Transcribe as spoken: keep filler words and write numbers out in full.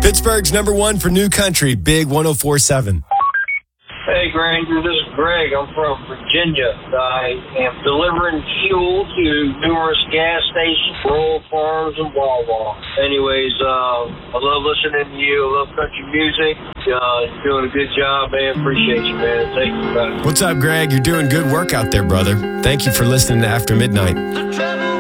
Pittsburgh's number one for new country, Big one oh four point seven. Hey, Granger, this is Greg. I'm from Virginia. I am delivering fuel to numerous gas stations, rural farms, and Wawa. Anyways, uh, I love listening to you. I love country music. Uh, you're doing a good job, man. Appreciate you, man. Thank you, buddy. What's up, Greg? You're doing good work out there, brother. Thank you for listening to After Midnight.